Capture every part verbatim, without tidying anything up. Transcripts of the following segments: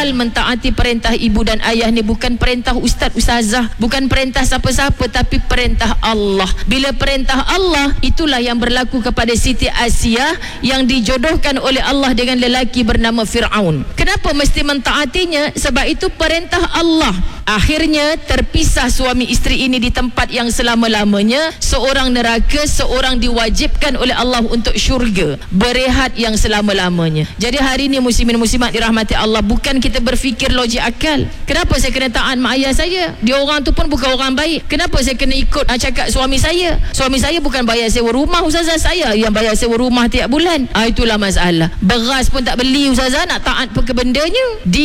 Asal mentaati perintah ibu dan ayah ni bukan perintah ustaz ustazah, bukan perintah siapa-siapa, tapi perintah Allah. Bila perintah Allah, itulah yang berlaku kepada Siti Asiyah yang dijodohkan oleh Allah dengan lelaki bernama Fir'aun. Kenapa mesti mentaatinya? Sebab itu perintah Allah. Akhirnya terpisah suami isteri ini di tempat yang selama-lamanya. Seorang neraka, seorang diwajibkan oleh Allah untuk syurga, berehat yang selama-lamanya. Jadi hari ini muslimin muslimat dirahmati Allah, bukan kita berfikir logik akal. Kenapa saya kena taat mak ayah saya? Dia orang tu pun bukan orang baik. Kenapa saya kena ikut uh, cakap suami saya? Suami saya bukan bayar sewa rumah ustazah, saya yang bayar sewa rumah tiap bulan. Ah, itulah masalah. Beras pun tak beli ustazah, nak taat pun ke bendanya.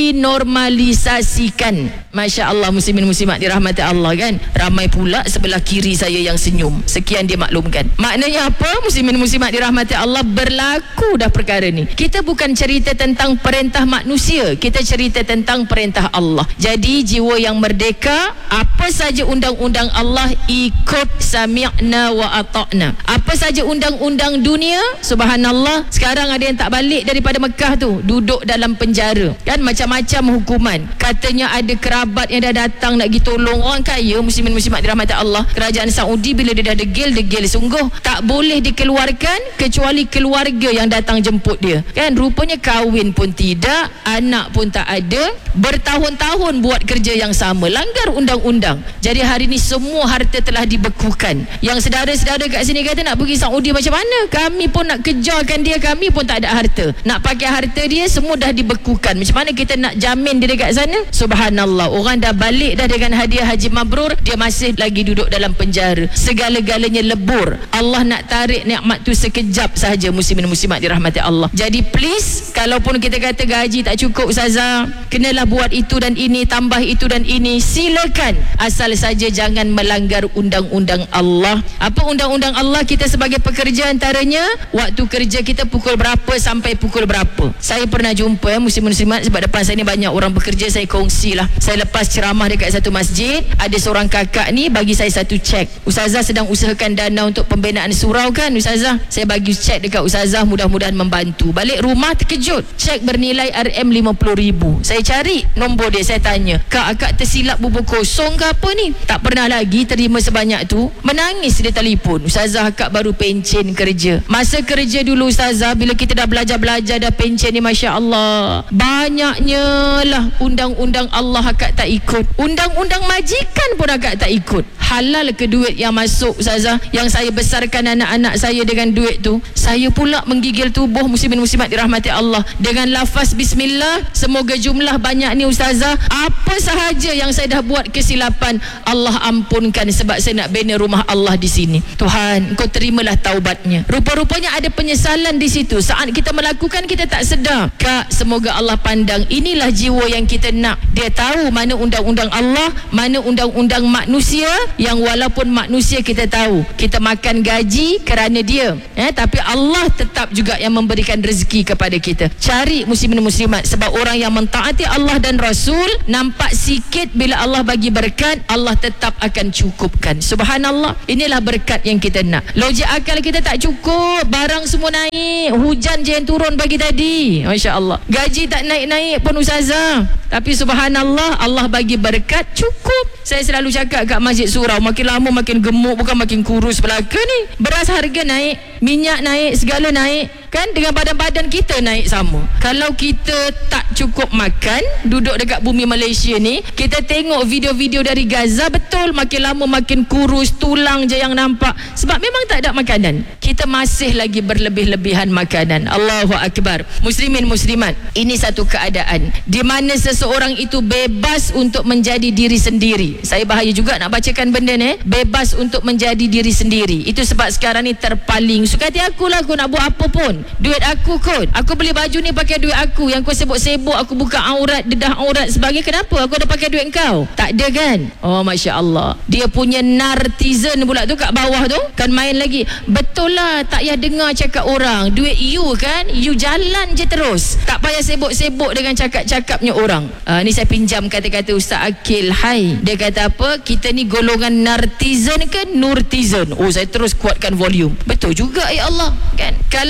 Dinormalisasikan. Masya Allah muslimin muslimat dirahmati Allah kan. Ramai pula sebelah kiri saya yang senyum. Sekian dia maklumkan. Maknanya apa? Muslimin muslimat dirahmati Allah, berlaku dah perkara ni. Kita bukan cerita tentang perintah manusia, kita cerita tentang perintah Allah. Jadi jiwa yang merdeka, apa saja undang-undang Allah ikut, sami'na wa ata'na. Apa saja undang-undang dunia, subhanallah, sekarang ada yang tak balik daripada Mekah tu, duduk dalam penjara kan, macam-macam hukuman. Katanya ada kerabat yang dah datang nak pergi tolong orang kaya. Muslimin muslimat dirahmati Allah, kerajaan Saudi bila dia dah degil, degil sungguh, tak boleh dikeluarkan kecuali keluarga yang datang jemput dia kan. Rupanya kahwin pun tidak, anak pun tak ada, bertahun-tahun buat kerja yang sama, langgar undang-undang. Jadi hari ni semua harta telah dibekukan. Yang saudara-saudara kat sini kata nak pergi Saudi macam mana? Kami pun nak kejarkan dia, kami pun tak ada harta. Nak pakai harta dia semua dah dibekukan. Macam mana kita nak jamin dia dekat sana? Subhanallah, orang dah balik dah dengan hadiah haji mabrur, dia masih lagi duduk dalam penjara. Segala-galanya lebur. Allah nak tarik nikmat tu sekejap sahaja muslimin muslimat dirahmati Allah. Jadi please, kalaupun kita kata gaji tak cukup ustazah, kenalah buat itu dan ini, tambah itu dan ini, silakan, asal saja jangan melanggar undang-undang Allah. Apa undang-undang Allah? Kita sebagai pekerja antaranya, waktu kerja kita pukul berapa sampai pukul berapa. Saya pernah jumpa ya, muslimin muslimat, sebab depan saya ni banyak orang bekerja, saya kongsi lah. Saya lepas ceramah dekat satu masjid, ada seorang kakak ni bagi saya satu cek. Ustazah sedang usahakan dana untuk pembinaan surau kan ustazah? Saya bagi cek dekat ustazah, mudah-mudahan membantu. Balik rumah terkejut, cek bernilai R M lima puluh ribu. Saya cari nombor dia, saya tanya, kak, akak tersilap bubur kosong ke apa ni? Tak pernah lagi terima sebanyak tu. Menangis dia telefon, ustazah akak baru pencen kerja. Masa kerja dulu ustazah, bila kita dah belajar-belajar dah pencen ni, Masya Allah, banyaknya lah undang-undang Allah akak tak ikut. Undang-undang majikan pun akak tak ikut. Halal ke duit yang masuk ustazah? Yang saya besarkan anak-anak saya dengan duit tu, saya pula menggigil tubuh muslimin muslimat dirahmati Allah dengan lafaz bismillah. Semoga jumlah banyak ni ustazah, apa sahaja yang saya dah buat kesilapan, Allah ampunkan, sebab saya nak bina rumah Allah di sini. Tuhan, Engkau terimalah taubatnya. Rupa-rupanya ada penyesalan di situ. Saat kita melakukan, kita tak sedar. Kak, semoga Allah pandang. Inilah jiwa yang kita nak. Dia tahu mana undang-undang Allah, mana undang-undang manusia, yang walaupun manusia kita tahu kita makan gaji kerana dia, eh, tapi Allah tetap juga yang memberikan rezeki kepada kita. Cari muslimin muslimat, sebab orang yang mentaati Allah dan Rasul, nampak sikit, bila Allah bagi berkat, Allah tetap akan cukupkan. Subhanallah, inilah berkat yang kita nak. Logik akal kita tak cukup, barang semua naik, hujan je yang turun pagi tadi, Masya Allah, gaji tak naik-naik pun ustazah, tapi subhanallah, Allah bagi berkat, cukup. Saya selalu cakap kat masjid surau, makin lama makin gemuk, bukan makin kurus belaka ni. Beras harga naik, minyak naik, segala naik kan, dengan badan-badan kita naik sama. Kalau kita tak cukup makan, duduk dekat bumi Malaysia ni, kita tengok video-video dari Gaza, betul makin lama makin kurus, tulang je yang nampak, sebab memang tak ada makanan. Kita masih lagi berlebih-lebihan makanan. Allahu Akbar. Muslimin muslimat, ini satu keadaan di mana seseorang itu bebas untuk menjadi diri sendiri. Saya bahaya juga nak bacakan benda ni, bebas untuk menjadi diri sendiri. Itu sebab sekarang ni terpaling, suka hati aku lah, aku nak buat apa pun, duit aku kot, aku beli baju ni pakai duit aku, yang kau sibuk-sibuk aku buka aurat, dedah aurat sebagainya, kenapa aku dah pakai duit kau? Tak ada kan? Oh Masya Allah, dia punya nartizen pula tu kat bawah tu kan, main lagi. Betul lah, tak payah dengar cakap orang, duit you kan, you jalan je terus, tak payah sibuk-sibuk dengan cakap-cakapnya orang. uh, Ni saya pinjam kata-kata Ustaz Akil. Hai, dia kata apa, kita ni golongan nartizen ke nurtizen? Oh, saya terus kuatkan volume. Betul juga ya Allah kan, kalau nar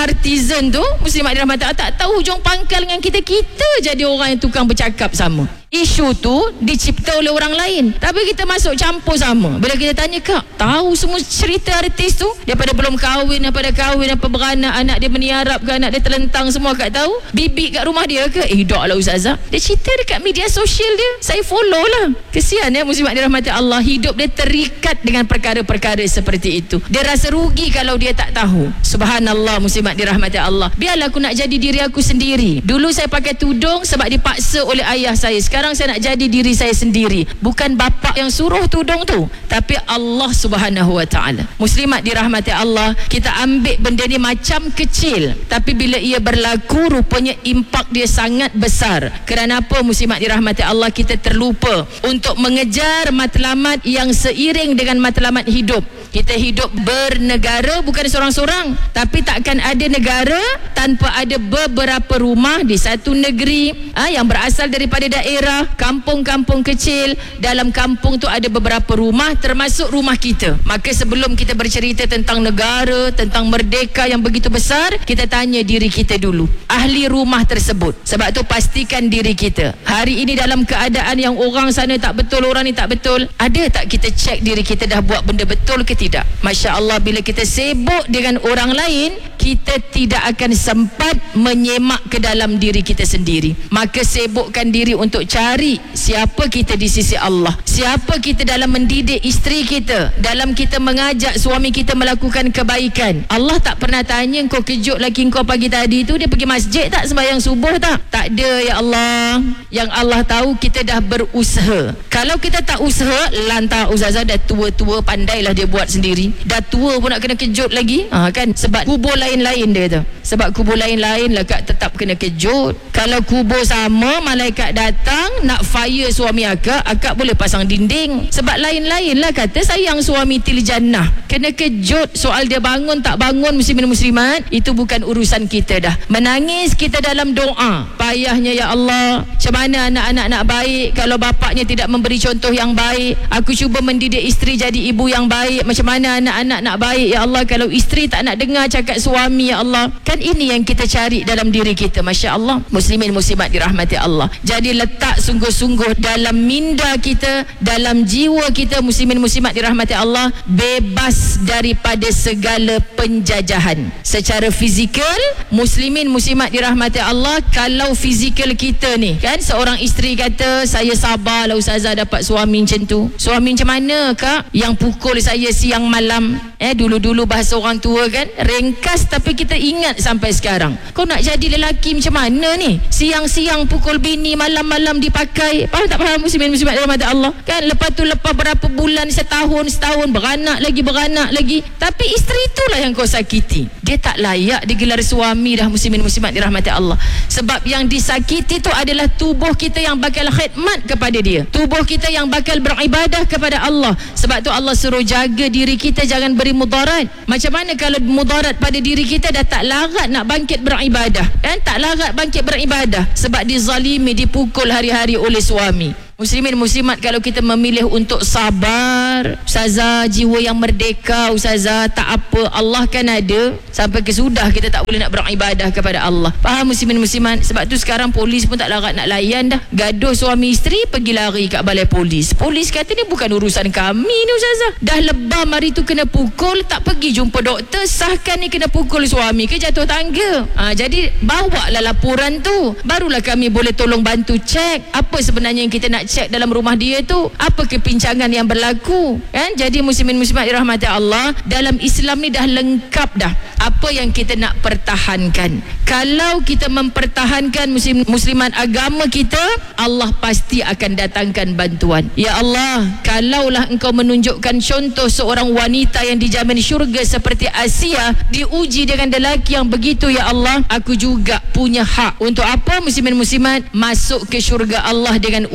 artisan tu, muslimat dirahmati Allah, tak tahu hujung pangkal dengan kita. Kita jadi orang yang tukang bercakap sama. Isu tu dicipta oleh orang lain, tapi kita masuk campur sama. Bila kita tanya, kak tahu semua cerita artis tu, daripada belum kahwin, daripada kahwin, apa beranak, anak dia meniarap ke, anak dia terlentang, semua kak tahu. Bibik kat rumah dia ke? Eh tak lah ustazah, dia cerita dekat media sosial dia, saya follow lah. Kesian ya muslimat dirahmati Allah, hidup dia terikat dengan perkara-perkara seperti itu. Dia rasa rugi kalau dia tak tahu. Subhanallah muslimat dirahmati Allah. Biarlah aku nak jadi diri aku sendiri. Dulu saya pakai tudung sebab dipaksa oleh ayah saya. Sekarang saya nak jadi diri saya sendiri. Bukan bapa yang suruh tudung tu, tapi Allah Subhanahu wa taala. Muslimat dirahmati Allah, kita ambil benda ni macam kecil, tapi bila ia berlaku rupanya impak dia sangat besar. Kerana apa muslimat dirahmati Allah? Kita terlupa untuk mengejar matlamat yang seiring dengan matlamat hidup. Kita hidup bernegara, bukan seorang-seorang, tapi takkan ada negara tanpa ada beberapa rumah di satu negeri ha, yang berasal daripada daerah, kampung-kampung kecil. Dalam kampung tu ada beberapa rumah, termasuk rumah kita. Maka sebelum kita bercerita tentang negara, tentang merdeka yang begitu besar, kita tanya diri kita dulu, ahli rumah tersebut. Sebab tu pastikan diri kita hari ini dalam keadaan yang orang sana tak betul, orang ni tak betul, ada tak kita cek diri kita dah buat benda betul ke tidak? Masya Allah, bila kita sibuk dengan orang lain, kita tidak akan sempat menyemak ke dalam diri kita sendiri. Maka sibukkan diri untuk cari siapa kita di sisi Allah, siapa kita dalam mendidik isteri kita, dalam kita mengajak suami kita melakukan kebaikan. Allah tak pernah tanya kau kejut laki kau pagi tadi tu dia pergi masjid tak, sembahyang subuh tak? Tak ada ya Allah. Yang Allah tahu kita dah berusaha. Kalau kita tak usaha, lantar ustazah dah tua-tua, pandailah dia buat sendiri. Dah tua pun nak kena kejut lagi ha, kan? Sebab kubur lain-lain dia tu. Sebab kubur lain-lain lah kak tetap kena kejut. Kalau kubur sama, malaikat datang nak fire suami akak, akak boleh pasang dinding. Sebab lain-lain lah kata sayang suami til jannah. Kena kejut. Soal dia bangun tak bangun muslimin muslimat, itu bukan urusan kita dah. Menangis kita dalam doa, payahnya ya Allah, macam mana anak-anak nak baik kalau bapaknya tidak memberi contoh yang baik. Aku cuba mendidik isteri jadi ibu yang baik, macam mana anak-anak nak baik ya Allah kalau isteri tak nak dengar cakap suami ya Allah. Kan ini yang kita cari dalam diri kita. Masya Allah muslimin muslimat dirahmati Allah. Jadi letak sungguh-sungguh dalam minda kita, dalam jiwa kita muslimin muslimat dirahmati Allah, bebas daripada segala penjajahan secara fizikal. Muslimin muslimat dirahmati Allah, kalau fizikal kita ni kan, seorang isteri kata saya sabarlah ustazah dapat suami macam tu. Suami macam mana kak? Yang pukul saya siang malam. Eh dulu-dulu bahasa orang tua kan, ringkas tapi kita ingat sampai sekarang. Kau nak jadi lelaki macam mana ni? Siang-siang pukul bini, malam-malam dipakai. Faham tak faham muslimin muslimat dirahmati Allah? Kan lepas tu lepas berapa bulan, setahun, setahun beranak lagi, beranak lagi. Tapi isteri itulah yang kau sakiti. Dia tak layak digelar suami dah muslimin muslimat dirahmati Allah. Sebab yang disakiti tu adalah tubuh kita yang bakal khidmat kepada dia, tubuh kita yang bakal beribadah kepada Allah. Sebab tu Allah suruh jaga diri kita jangan beri mudarat. Macam mana kalau mudarat pada diri kita dah tak larat nak bangkit beribadah, kan? Tak larat bangkit beribadah sebab dizalimi, dipukul hari-hari oleh suami. Muslimin muslimat, kalau kita memilih untuk sabar, ustazah, jiwa yang merdeka ustazah, tak apa, Allah kan ada. Sampai ke sudah kita tak boleh nak beribadah kepada Allah. Faham muslimin muslimat? Sebab tu sekarang polis pun tak larat nak layan dah. Gaduh suami isteri, pergi lari kat balai polis. Polis kata ni bukan urusan kami ni ustazah. Dah lebam hari tu kena pukul, tak pergi jumpa doktor, sahkan ni kena pukul suami ke jatuh tangga. Ha, jadi bawa lah laporan tu, barulah kami boleh tolong bantu cek apa sebenarnya yang kita nak cek dalam rumah dia tu, apa kepincangan yang berlaku, kan? Jadi muslimin muslimat dirahmati Allah, dalam Islam ni dah lengkap dah apa yang kita nak pertahankan. Kalau kita mempertahankan muslim, muslimat agama kita, Allah pasti akan datangkan bantuan. Ya Allah, kalaulah engkau menunjukkan contoh seorang wanita yang dijamin syurga seperti Asia diuji dengan lelaki yang begitu, ya Allah, aku juga punya hak untuk apa muslimin muslimat? Masuk ke syurga Allah dengan ujian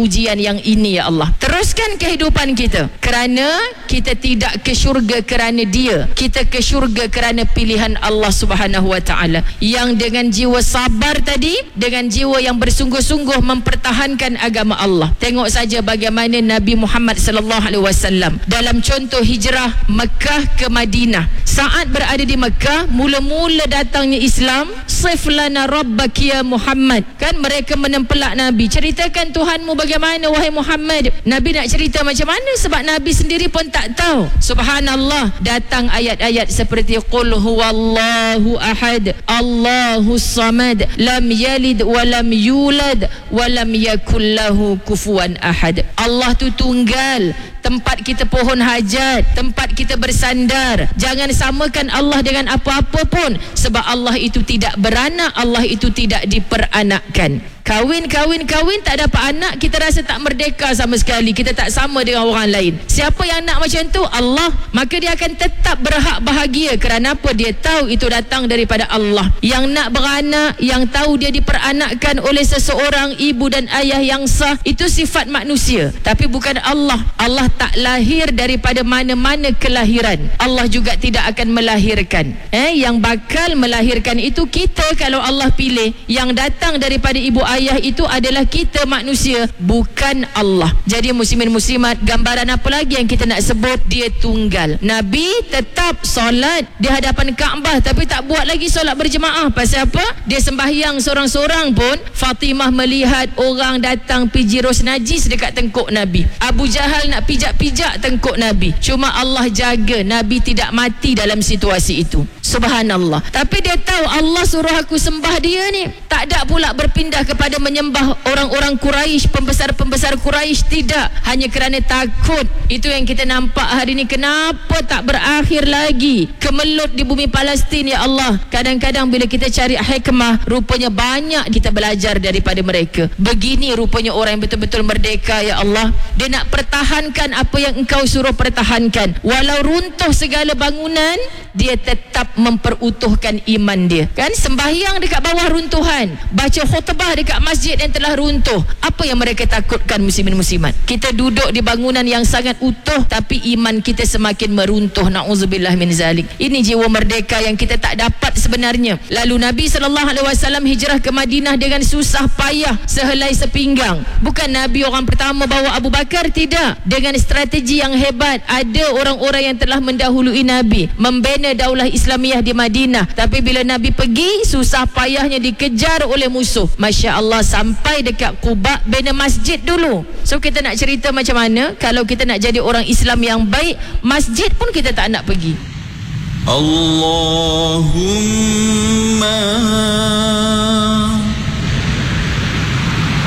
yang ini ya Allah. Teruskan kehidupan kita, kerana kita tidak ke syurga kerana dia, kita ke syurga kerana pilihan Allah Subhanahu wa taala. Yang dengan jiwa sabar tadi, dengan jiwa yang bersungguh-sungguh mempertahankan agama Allah. Tengok saja bagaimana Nabi Muhammad sallallahu alaihi wasallam dalam contoh hijrah Mekah ke Madinah. Saat berada di Mekah, mula-mula datangnya Islam, sif lana rabbak ya Muhammad. Kan mereka menempelak Nabi, ceritakan Tuhanmu bagaimana wahai Muhammad. Nabi nak cerita macam mana sebab Nabi sendiri pun tak tahu. Subhanallah, datang ayat-ayat seperti qul huwallahu ahad, Allahus samad, lam yalid wa lam yulad wa lam yakul lahu kufuwan ahad. Allah tu tunggal, tempat kita pohon hajat, tempat kita bersandar. Jangan samakan Allah dengan apa-apa pun, sebab Allah itu tidak beranak, Allah itu tidak diperanakkan. Kahwin, kahwin, kahwin, tak dapat anak, kita rasa tak merdeka sama sekali, kita tak sama dengan orang lain. Siapa yang nak macam tu? Allah. Maka dia akan tetap berhak bahagia. Kerana apa? Dia tahu itu datang daripada Allah. Yang nak beranak, yang tahu dia diperanakkan oleh seseorang, ibu dan ayah yang sah, itu sifat manusia, tapi bukan Allah. Allah tak lahir daripada mana-mana kelahiran. Allah juga tidak akan melahirkan. Eh, yang bakal melahirkan itu kita kalau Allah pilih. Yang datang daripada ibu ayah itu adalah kita manusia, bukan Allah. Jadi muslimin muslimat, gambaran apa lagi yang kita nak sebut? Dia tunggal. Nabi tetap solat di hadapan Kaabah, tapi tak buat lagi solat berjemaah. Pasal apa? Dia sembahyang seorang-seorang pun. Fatimah melihat orang datang piji ros najis dekat tengkuk Nabi. Abu Jahal nak pijak-pijak tengkuk Nabi. Cuma Allah jaga Nabi tidak mati dalam situasi itu. Subhanallah. Tapi dia tahu Allah suruh aku sembah dia ni. Tak ada pula berpindah kepada menyembah orang-orang Quraisy, pembesar-pembesar Quraisy. Tidak. Hanya kerana takut. Itu yang kita nampak hari ni. Kenapa tak berakhir lagi kemelut di bumi Palestin ya Allah? Kadang-kadang bila kita cari hikmah, rupanya banyak kita belajar daripada mereka. Begini rupanya orang yang betul-betul merdeka ya Allah. Dia nak pertahankan apa yang engkau suruh pertahankan. Walau runtuh segala bangunan, dia tetap memperutuhkan iman dia. Kan sembahyang dekat bawah runtuhan, baca khutbah dekat masjid yang telah runtuh. Apa yang mereka takutkan muslimin muslimat? Kita duduk di bangunan yang sangat utuh, tapi iman kita semakin meruntuh. Na'udzubillah min zalik. Ini jiwa merdeka yang kita tak dapat sebenarnya. Lalu Nabi sallallahu alaihi wasallam hijrah ke Madinah dengan susah payah, sehelai sepinggang. Bukan Nabi orang pertama bawa Abu Bakar, tidak. Dengan strategi yang hebat. Ada orang-orang yang telah mendahului Nabi membina daulah Islamiyah di Madinah. Tapi bila Nabi pergi, susah payahnya dikejar oleh musuh. Masya Allah, sampai dekat Quba, bina masjid dulu. So kita nak cerita macam mana kalau kita nak jadi orang Islam yang baik, masjid pun kita tak nak pergi. Allahumma